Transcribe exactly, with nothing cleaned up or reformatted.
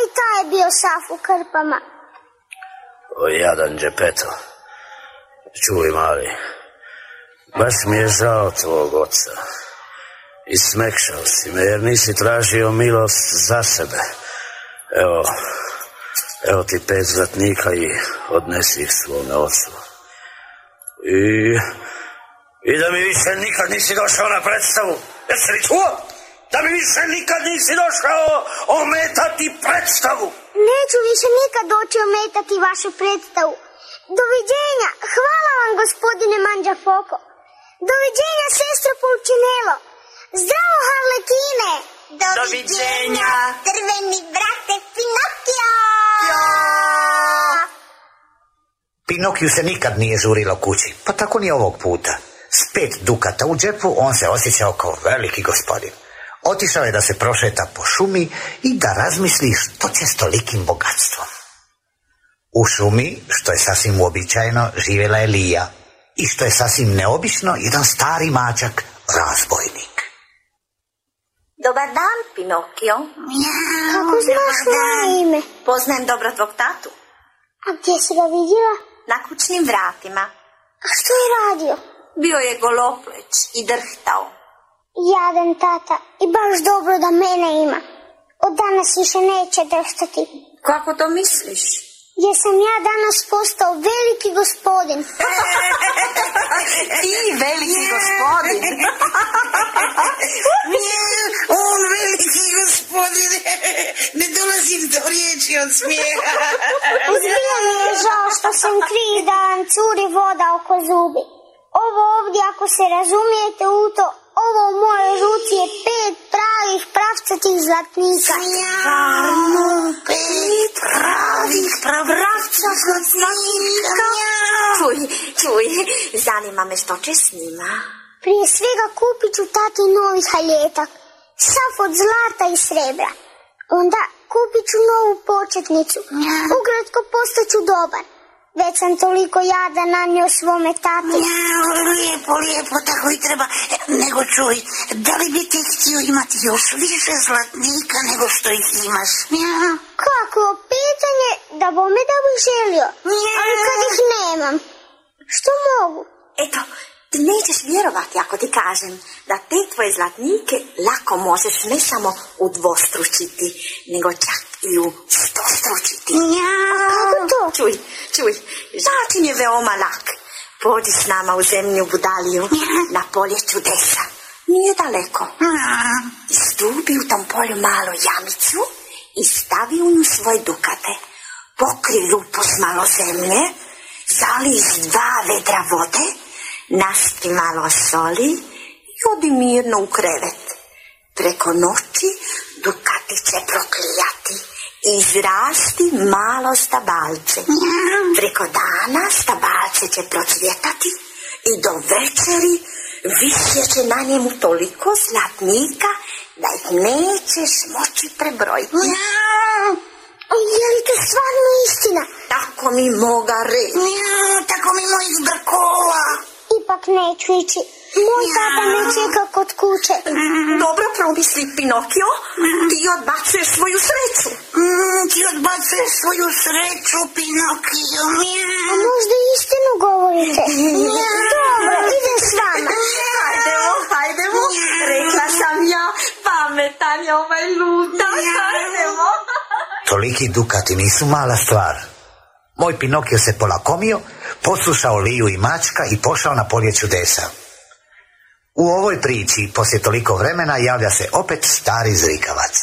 i taj je bio sav u krpama. O, jadan Džepeto. Čuj, mali, baš mi je žao tvog oca. I smekšao si me, jer nisi tražio milost za sebe. Evo, evo ti pet zlatnika i odnesi ih svome ocu. I, i da mi više nikad nisi došao na predstavu. Jesi li čuo? Da mi više nikad nisi došao ometati predstavu. Neću više nikad doći ometati vašu predstavu. Doviđenja, hvala vam gospodine Manđafoko. Doviđenja sestro Pulcinelo. Zdravo Harlekine. Doviđenja, drveni brate Pinokio. Pinokiju se nikad nije žurilo kući, pa tako ni ovog puta. S pet dukata u džepu on se osjećao kao veliki gospodin. Otišao je da se prošeta po šumi i da razmisli što će s tolikim bogatstvom. U šumi, što je sasvim uobičajeno, živjela je Lija. I što je sasvim neobično, jedan stari mačak, razbojnik. Dobar dan, Pinokio. Kako znaš moje ime? Poznajem dobro tvog tatu. A gdje si ga vidjela? Na kućnim vratima. A što je radio? Bio je golopleć i drhtao. Jadan tata, i baš dobro da mene ima. Od danas više neće drhtati. Kako to misliš? Jer sam ja danas postao veliki gospodin. Ti veliki gospodin. On veliki gospodin. Ne dolazim do riječi od smijeha. Zbilja mi je žao što sam tri dan curi voda oko zubi. Ovo ovdje, ako se razumijete u to, ovo u mojoj ruci je pet pravih pravcatih zlatnika. Stvarno, pet pravih pravcatih zlatnika. Čuj, čuj, zanima me što će s njima. Prije svega kupit ću tati novi haljetak, sav od zlata i srebra. Onda kupit ću novu početnicu, ukratko postaću dobar. Već sam toliko jada nanio svome tati. Ja, lijepo, lijepo, tako i treba. Nego čuj, da li bi ti htio imati još više zlatnika nego što ih imaš? Ja. Kako pitanje, da bome da bih želio, ali kad ih nemam, što mogu? Eto, ti nećeš vjerovati ako ti kažem da te tvoje zlatnike lako možeš ne samo udvostručiti, nego čak i u stostručiti. Ja. Kako to? Čuj, čuj, način je veoma lak. Pođi s nama u zemlju Budaliju, na polje čudesa. Nije daleko. Istubi u tom polju malu jamicu i stavi u nju svoje dukate. Pokri rupu s malo zemlje, zali iz dva vedra vode, naspi malo soli i odi mirno u krevet. Preko noći dukati će proklijati, izrasti malo stabalce. Preko dana stabalce će procvjetati i do večeri više će na njemu toliko zlatnika da ih nećeš moći prebrojiti. Je li to stvarno istina? Tako mi moga reći. Tako mi mojih brkova. Ipak neću ići. Moj tata me čeka kod kuće. Dobro promisli, Pinokio. Ti odbacuješ svoju sreću. Mm, ti odbacuješ svoju sreću, Pinokio. A možda istinu govorite? Dobro, idem s vama. Hajdemo, hajdemo. Rekla sam ja, pametan je ovaj ludak. Hajdemo. Toliki dukati nisu mala stvar. Moj Pinokio se polakomio, poslušao Liju i mačka i pošao na polje čudesa. U ovoj priči, poslije toliko vremena, javlja se opet stari zrikavac.